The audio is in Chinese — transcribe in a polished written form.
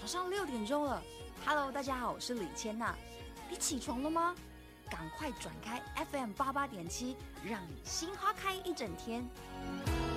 上6点钟了。Hello， 大家好，我是李千娜。你起床了吗？赶快转开 FM88.7，让你心花开一整天。